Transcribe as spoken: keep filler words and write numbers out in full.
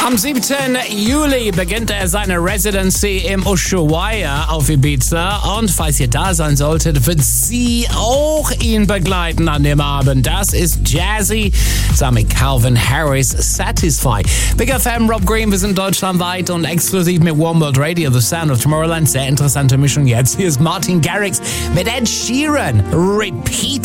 Am siebten Juli beginnt er seine Residency im Ushuaia auf Ibiza und falls ihr da sein solltet, wird sie auch ihn begleiten an dem Abend. Das ist Jazzy zusammen mit Calvin Harris, Satisfy. Big F M, Rob Green, wir sind deutschlandweit und exklusiv mit One World Radio, The Sound of Tomorrowland. Sehr interessante Mischung jetzt. Hier ist Martin Garrix mit Ed Sheeran, Repeat